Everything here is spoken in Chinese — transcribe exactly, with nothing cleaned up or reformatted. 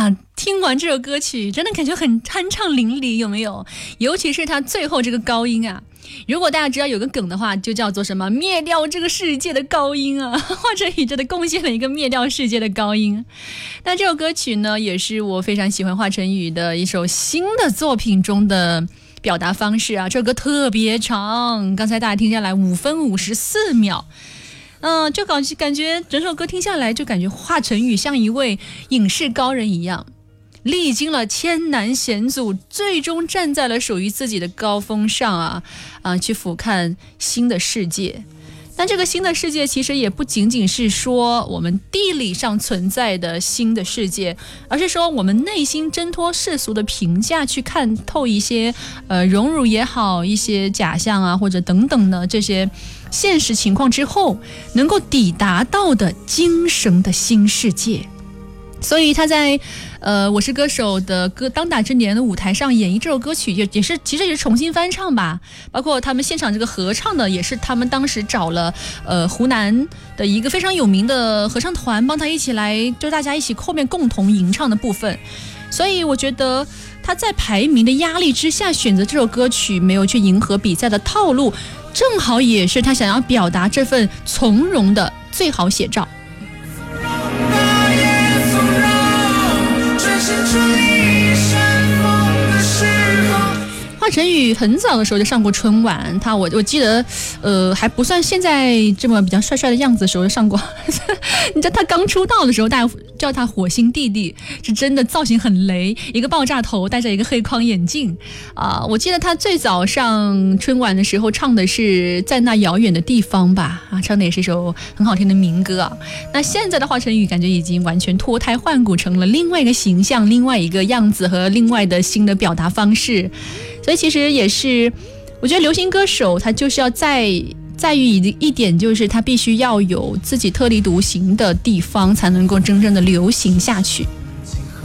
呀，听完这首歌曲真的感觉很酣畅淋漓，有没有？尤其是他最后这个高音啊，如果大家知道有个梗的话，就叫做什么灭掉这个世界的高音啊，华晨宇真的贡献了一个灭掉世界的高音。那这首歌曲呢，也是我非常喜欢华晨宇的一首新的作品中的表达方式啊。这首歌特别长，刚才大家听下来五分五十四秒。嗯，就感感觉整首歌听下来，就感觉华晨宇像一位影视高人一样，历经了千难险阻，最终站在了属于自己的高峰上啊啊，去俯瞰新的世界。但这个新的世界其实也不仅仅是说我们地理上存在的新的世界，而是说我们内心挣脱世俗的评价，去看透一些呃荣辱也好，一些假象啊，或者等等的这些现实情况之后，能够抵达到的精神的新世界。所以他在呃我是歌手的歌当打之年的舞台上演绎这首歌曲，也也是其实也是重新翻唱吧，包括他们现场这个合唱的也是他们当时找了呃湖南的一个非常有名的合唱团帮他一起来，就大家一起后面共同吟唱的部分。所以我觉得他在排名的压力之下选择这首歌曲，没有去迎合比赛的套路，正好也是他想要表达这份从容的最好写照。华晨宇很早的时候就上过春晚，他我我记得，呃，还不算现在这么比较帅帅的样子的时候就上过。你知道他刚出道的时候，大家叫他火星弟弟，是真的造型很雷，一个爆炸头，戴着一个黑框眼镜啊、呃。我记得他最早上春晚的时候唱的是在那遥远的地方吧，啊，唱的也是一首很好听的民歌啊。那现在的华晨宇感觉已经完全脱胎换骨，成了另外一个形象、另外一个样子和另外的新的表达方式。所以其实也是，我觉得流行歌手他就是要在在于一点，就是他必须要有自己特立独行的地方，才能够真正的流行下去。